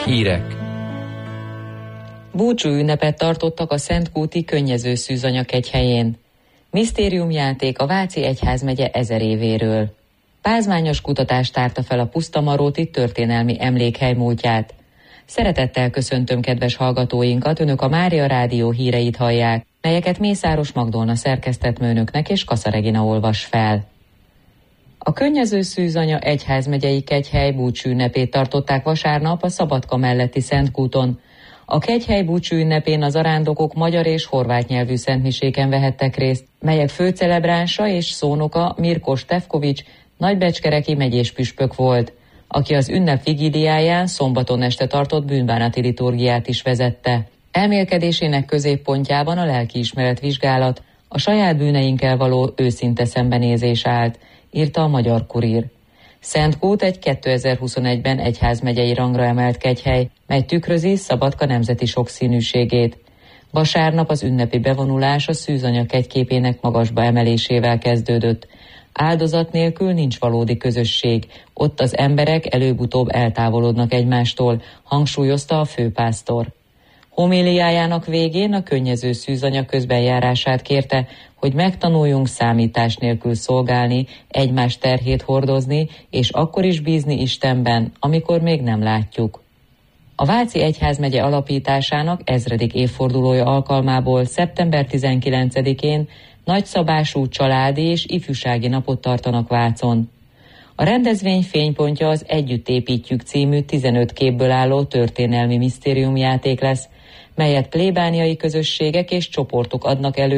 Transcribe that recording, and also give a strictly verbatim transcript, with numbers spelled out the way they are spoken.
Hírek. Búcsú ünnepet tartottak a Szentkúti Könnyező Szűzanya kegyhelyén. Misztériumjáték a Váci egyházmegye ezer évéről. Pázmányos kutatást tárta fel a Pusztamaróti történelmi emlékhely múltját. Szeretettel köszöntöm kedves hallgatóinkat, Önök a Mária Rádió híreit hallják, melyeket Mészáros Magdolna szerkesztett és Kassa Regina olvas fel. A Könnyező Szűzanya egyházmegyei kegyhely búcsú ünnepét tartották vasárnap a Szabadka melletti Szentkúton. A kegyhely búcsú ünnepén az arándokok magyar és horvát nyelvű szentmiséken vehettek részt, melyek főcelebránsa és szónoka Mirko Stefkovics nagybecskereki megyés püspök volt, aki az ünnep vigíliáján szombaton este tartott bűnbánati liturgiát is vezette. Elmélkedésének középpontjában a lelkiismeret vizsgálat, a saját bűneinkkel való őszinte szembenézés állt, írta a Magyar Kurír. Szentkút egy kétezer-huszonegyben egyházmegyei rangra emelt kegyhely, mely tükrözi Szabadka nemzeti sokszínűségét. Vasárnap az ünnepi bevonulás a Szűzanya kegyképének magasba emelésével kezdődött. Áldozat nélkül nincs valódi közösség, ott az emberek előbb-utóbb eltávolodnak egymástól, hangsúlyozta a főpásztor. Homéliájának végén a Könnyező Szűzanya közbenjárását kérte, hogy megtanuljunk számítás nélkül szolgálni, egymás terhét hordozni, és akkor is bízni Istenben, amikor még nem látjuk. A Váci egyházmegye alapításának ezredik évfordulója alkalmából szeptember tizenkilencedikén nagyszabású családi és ifjúsági napot tartanak Vácon. A rendezvény fénypontja az Együtt építjük című tizenöt képből álló történelmi misztériumjáték lesz, melyet plébániai közösségek és csoportok adnak elő